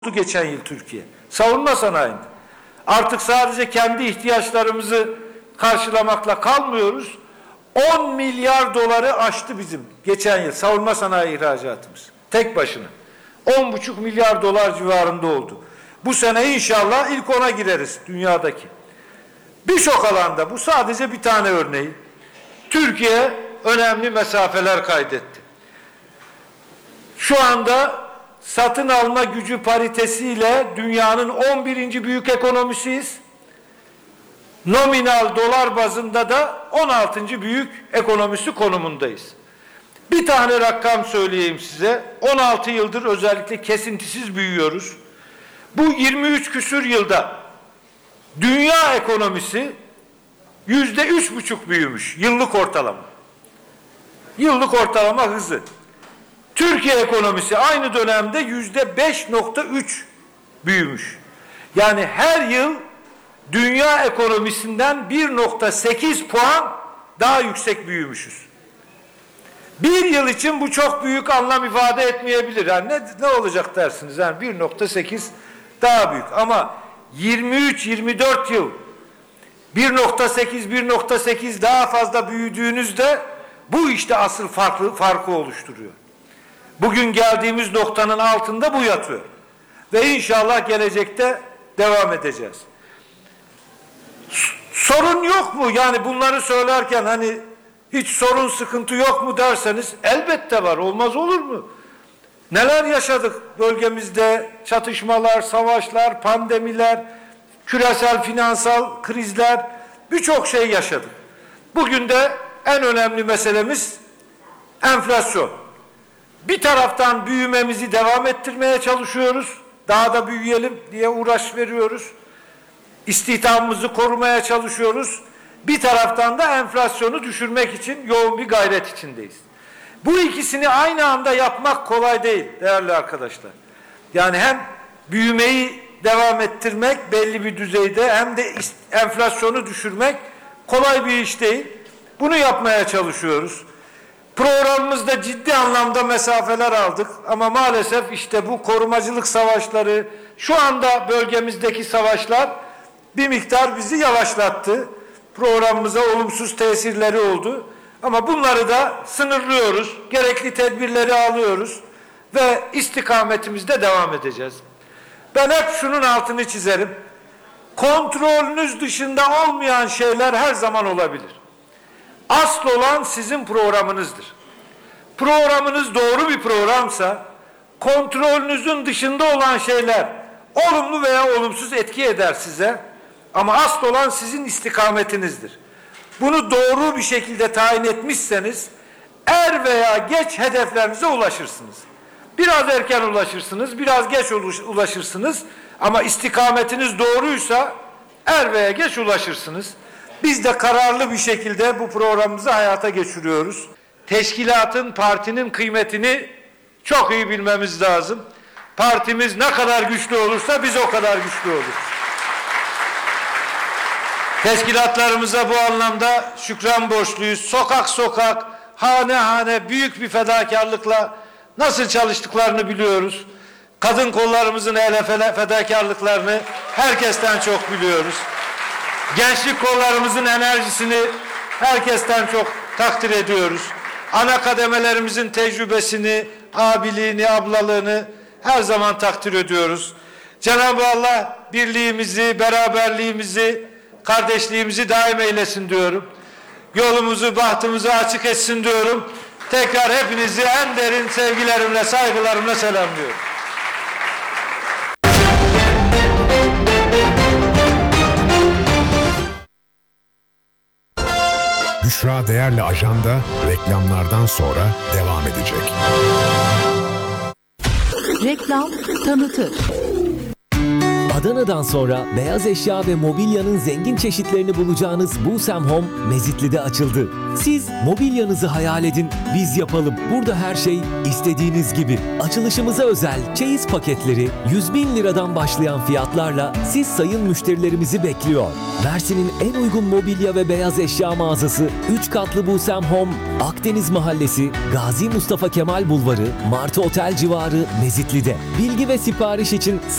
geçen yıl Türkiye. Savunma sanayinde. Artık sadece kendi ihtiyaçlarımızı karşılamakla kalmıyoruz. 10 milyar doları aştı bizim geçen yıl savunma sanayi ihracatımız. Tek başına. 10,5 milyar dolar civarında oldu. Bu sene inşallah ilk 10'a gireriz dünyadaki. Birçok alanda, bu sadece bir tane örneği. Türkiye önemli mesafeler kaydetti. Şu anda satın alma gücü paritesiyle dünyanın 11. büyük ekonomisiyiz. Nominal dolar bazında da 16. büyük ekonomisi konumundayız. Bir tane rakam söyleyeyim size. 16 yıldır özellikle kesintisiz büyüyoruz. Bu 23 küsür yılda dünya ekonomisi %3,5 büyümüş. Yıllık ortalama. Yıllık ortalama hızı. Türkiye ekonomisi aynı dönemde %5,3 büyümüş. Yani her yıl dünya ekonomisinden 1,8 puan daha yüksek büyümüşüz. Bir yıl için bu çok büyük anlam ifade etmeyebilir. Yani ne olacak dersiniz? Yani 1,8 daha büyük. Ama 23-24 yıl 1,8 daha fazla büyüdüğünüzde bu işte asıl farkı oluşturuyor. Bugün geldiğimiz noktanın altında bu yatıyor. Ve inşallah gelecekte devam edeceğiz. Sorun yok mu? Yani bunları söylerken hani hiç sorun sıkıntı yok mu derseniz elbette var. Olmaz olur mu? Neler yaşadık bölgemizde? Çatışmalar, savaşlar, pandemiler, küresel finansal krizler, birçok şey yaşadık. Bugün de en önemli meselemiz enflasyon. Bir taraftan büyümemizi devam ettirmeye çalışıyoruz. Daha da büyüyelim diye uğraş veriyoruz. İstihdamımızı korumaya çalışıyoruz. Bir taraftan da enflasyonu düşürmek için yoğun bir gayret içindeyiz. Bu ikisini aynı anda yapmak kolay değil değerli arkadaşlar. Yani hem büyümeyi devam ettirmek belli bir düzeyde hem de enflasyonu düşürmek kolay bir iş değil. Bunu yapmaya çalışıyoruz. Programımızda ciddi anlamda mesafeler aldık ama maalesef işte bu korumacılık savaşları, şu anda bölgemizdeki savaşlar bir miktar bizi yavaşlattı. Programımıza olumsuz tesirleri oldu. Ama bunları da sınırlıyoruz, gerekli tedbirleri alıyoruz ve istikametimizde devam edeceğiz. Ben hep şunun altını çizerim. Kontrolünüz dışında olmayan şeyler her zaman olabilir. Asıl olan sizin programınızdır. Programınız doğru bir programsa, kontrolünüzün dışında olan şeyler olumlu veya olumsuz etki eder size. Ama asıl olan sizin istikametinizdir. Bunu doğru bir şekilde tayin etmişseniz, er veya geç hedeflerinize ulaşırsınız. Biraz erken ulaşırsınız, biraz geç ulaşırsınız. Ama istikametiniz doğruysa, er veya geç ulaşırsınız. Biz de kararlı bir şekilde bu programımızı hayata geçiriyoruz. Teşkilatın, partinin kıymetini çok iyi bilmemiz lazım. Partimiz ne kadar güçlü olursa biz o kadar güçlü oluruz. Teşkilatlarımıza bu anlamda şükran borçluyuz. Sokak sokak, hane hane büyük bir fedakarlıkla nasıl çalıştıklarını biliyoruz. Kadın kollarımızın fedakarlıklarını herkesten çok biliyoruz. Gençlik kollarımızın enerjisini herkesten çok takdir ediyoruz. Ana kademelerimizin tecrübesini, abiliğini, ablalığını her zaman takdir ediyoruz. Cenab-ı Allah birliğimizi, beraberliğimizi, kardeşliğimizi daim eylesin diyorum. Yolumuzu, bahtımızı açık etsin diyorum. Tekrar hepinizi en derin sevgilerimle, saygılarımla selamlıyorum. Büşra Değerli Ajanda reklamlardan sonra devam edecek. Reklam tanıtır. Adana'dan sonra beyaz eşya ve mobilyanın zengin çeşitlerini bulacağınız Busem Home Mezitli'de açıldı. Siz mobilyanızı hayal edin, biz yapalım. Burada her şey istediğiniz gibi. Açılışımıza özel çeyiz paketleri 100.000 liradan başlayan fiyatlarla siz sayın müşterilerimizi bekliyor. Mersin'in en uygun mobilya ve beyaz eşya mağazası 3 katlı Busem Home, Akdeniz Mahallesi, Gazi Mustafa Kemal Bulvarı, Martı Otel civarı Mezitli'de. Bilgi ve sipariş için